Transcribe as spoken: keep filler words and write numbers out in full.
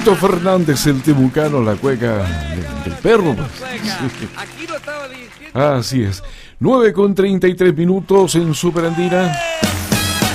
Tito Fernández, el temucano, la cueca del, del perro. Pues. Sí. Aquí lo estaba diciendo. Así es. nueve con treinta y tres minutos en Super Andina.